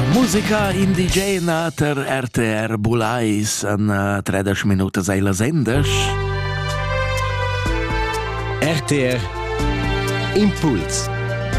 Musica indigena ter RTR Bulais en 30 minutas ai las endes. RTR Impuls.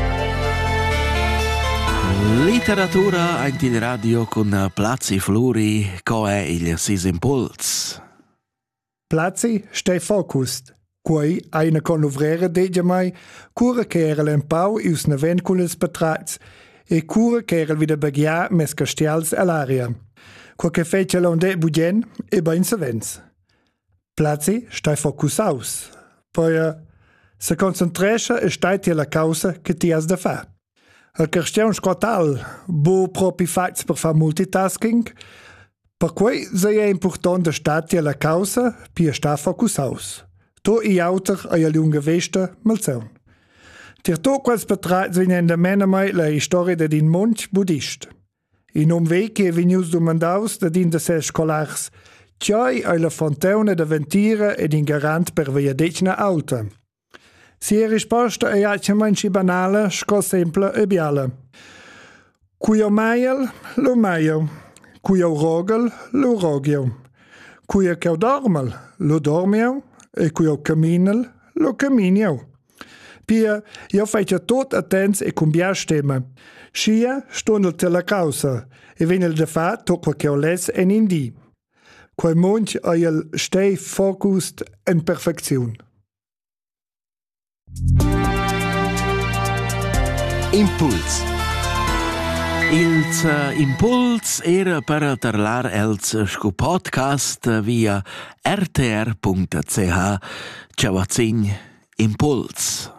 Literatura in il radio con Plazzi Fluri, co è il sis impuls. Plazzi stai focust. Quei eine conluvrere deja mai, cura che era l'empau ius neven con ils patrats, e cura che era wieder begia mes castials all'aria. Qua che fece l'onde bugen e ben savens. Plazzi stai focus aus. Poi se concentresce e stai ti la causa che ti has da fa. Il question scotal, bo propi facts per far multitasking, per cui è importante stati alla causa per sta focus aus. To I auter a lunga vesta malzaun. Tir to quals betrats vinenda mena mai la storia de din monch buddhist. In weg che venius domandaus de din de ses scolars, tjai a la fontaine de ventira ed in garant per via decna alta. Si risposta è acciamanci banale, sco semple e biala. Cuio maiel, lo maio. Cuio rogel, lo rogio. Cuio cau dormel, lo dormio. E cuio caminel, lo caminio. Pia, io faccio tot attents e con bia stemma. Scia stundel te la causa, e venel de fa tocca che ho les en indi. Quai monch a il stei focused en perfeziun. Impuls. Ils impuls era per tarlar els sco podcast via rtr.ch. Ciao Impuls.